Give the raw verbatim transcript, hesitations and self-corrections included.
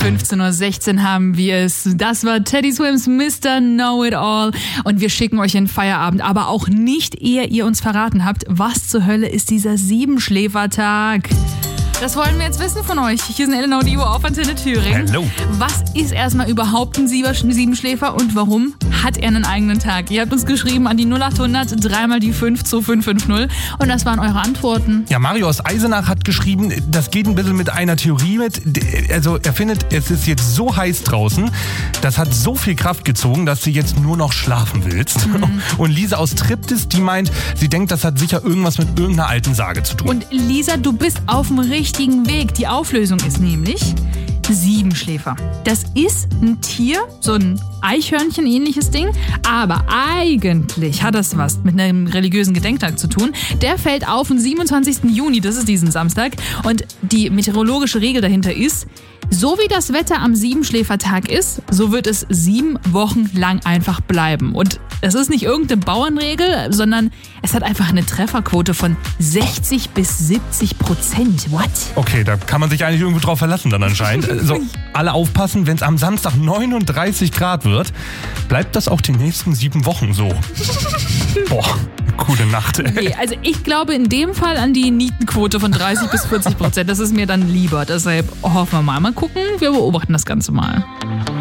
fünfzehn Uhr sechzehn haben wir es. Das war Teddy Swims Mister Know-It-All. Und wir schicken euch in Feierabend, aber auch nicht, ehe ihr uns verraten habt, was zur Hölle ist dieser Siebenschläfertag? Das wollen wir jetzt wissen von euch. Hier sind Elena und Ivo auf Antenne Thüringen. Hallo. Was ist erstmal überhaupt ein Siebenschläfer und warum hat er einen eigenen Tag? Ihr habt uns geschrieben an die null acht hundert, dreimal die fünf zwei fünf fünf null und das waren eure Antworten. Ja, Mario aus Eisenach hat geschrieben, das geht ein bisschen mit einer Theorie mit. Also er findet, es ist jetzt so heiß draußen, das hat so viel Kraft gezogen, dass du jetzt nur noch schlafen willst. Mhm. Und Lisa aus Triptis, die meint, sie denkt, das hat sicher irgendwas mit irgendeiner alten Sage zu tun. Und Lisa, du bist auf dem richtigen Weg. Die Auflösung ist nämlich Siebenschläfer. Das ist ein Tier, so ein Eichhörnchen-ähnliches Ding, aber eigentlich hat das was mit einem religiösen Gedenktag zu tun. Der fällt auf am siebenundzwanzigsten Juni, das ist diesen Samstag, und die meteorologische Regel dahinter ist, so wie das Wetter am Siebenschläfertag ist, so wird es sieben Wochen lang einfach bleiben. Und es ist nicht irgendeine Bauernregel, sondern es hat einfach eine Trefferquote von sechzig bis siebzig Prozent. What? Okay, da kann man sich eigentlich irgendwo drauf verlassen dann anscheinend. So, alle aufpassen, wenn es am Samstag neununddreißig Grad wird, bleibt das auch die nächsten sieben Wochen so. Boah, coole Nacht. Ey. Nee, also ich glaube in dem Fall an die Nietenquote von dreißig bis vierzig Prozent. Das ist mir dann lieber. Deshalb hoffen wir mal. Mal gucken, wir beobachten das Ganze mal.